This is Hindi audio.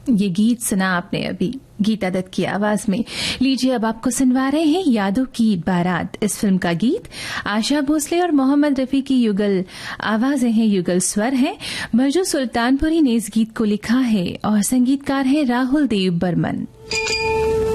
ये गीत सुना आपने अभी गीता दत्त की आवाज में। लीजिए अब आपको सुनवा रहे हैं यादों की बारात। इस फिल्म का गीत आशा भोसले और मोहम्मद रफी की युगल आवाजें हैं, युगल स्वर हैं। मंजू सुल्तानपुरी ने इस गीत को लिखा है और संगीतकार है राहुल देव बर्मन।